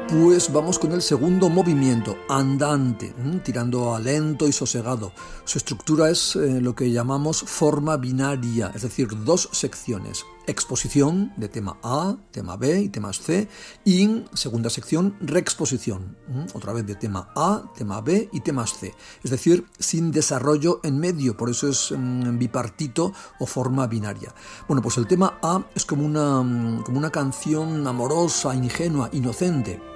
Pues vamos con el segundo movimiento, andante, tirando a lento y sosegado. Su estructura es lo que llamamos forma binaria, es decir, dos secciones. Exposición de tema A, tema B y temas C, y segunda sección, reexposición, otra vez de tema A, tema B y temas C, es decir, sin desarrollo en medio, por eso es bipartito o forma binaria. Bueno, pues el tema A es como una canción amorosa, ingenua, inocente.